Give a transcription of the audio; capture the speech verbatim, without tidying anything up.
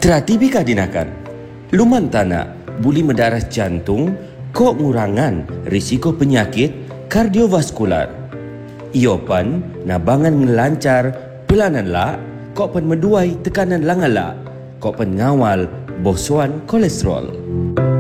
Teratibikah dinakan? Luman tanak, buli mendarah jantung, kok ngurangan risiko penyakit kardiovaskular. Iopan, nabangan ngelancar, pelanan la, kok pen meduai tekanan langan la, kok pen ngawal bosuan kolesterol.